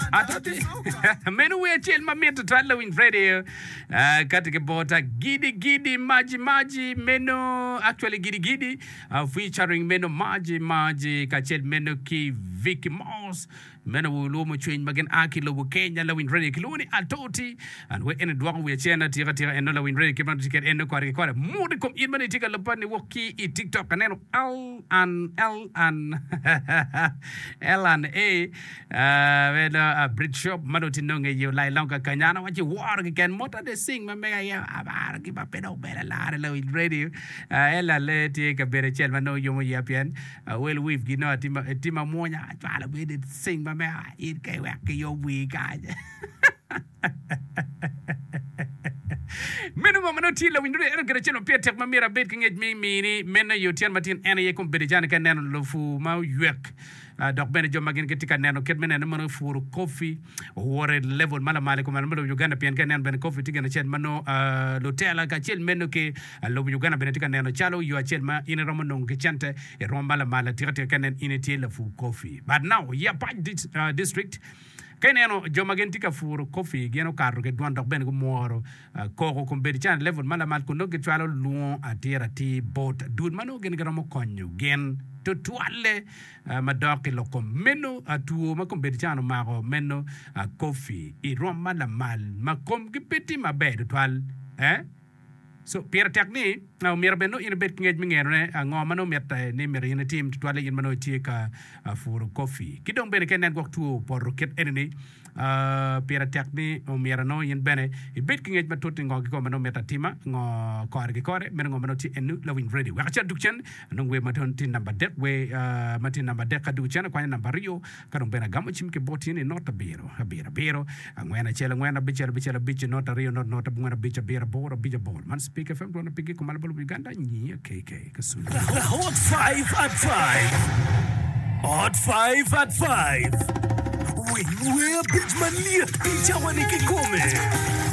Atati menu we chill mamito twala win radio katika bota gidi maji menu actually gidi featuring menu maji kachel menu ki Vicky Moss menu lumo change magen akilo Kenya la win radio kiloni atoti and we in dwang we chena tira eno la win radio kiman ticket eno kwa mudi kom in mani tika lapani woki I TikTok kaneno L and A a bridge shop manoti nonge yo lai longa kanyana wachi war again mota de sing ma mega ya abar ki ba pedo bela la win radio ela le tika bere chel mano yomo yapian well we've gino tima monya twala we did sing ma mega it kai wa ki yo we ka minimum no tila windre era gere cheno pietek mamira bet kinget mi mena yotian matin ene ye kom berijana kan neno lo fu ma yek dok bene jom magin ketika neno ket mena mano furu coffee wore level mala male ko mala Uganda pien kan neno ben coffee tigana chen mano lotela ka chel meno ke lo Uganda bene tika neno chalo yo chel ma ine romo non ke chante e rombala mala tigate kan ine tila fu coffee but now ya pa district Keneno jomagentika furu coffee geno karro ke duan dok ben ko moro koko kombedi chan level mala mal ko no ke twalo luon atira ti bot dud mano gen gamo konyo gen to twale madoki loko meno atuo makombedi chan mago meno coffee I rom mala mal makom ki peti mabe twal so pira tekni na mira beno in bet ngej mingero ne ngomano meta ni mira in team twale in mano tie ka furu coffee kidong bene kenen waktu por ket enni pira tekni o mira no in bene I bet ngej matoti ngogi ko mano meta tima ngo kore meno ngomano ti enu lawin ready wa cha dukchen nong we maton tin number dek we matin number dek ka dukchen kwa number rio kadong bene gamo chim ke botin ni nota biro ngwena chela ngwena bichela nota rio nota ngwena bicha bora man Speak FM to pigi ko malabalo Uganda ni KK kasul. Hot 5 at 5. Hot 5 at 5. We bitch man liat picha wani kikome.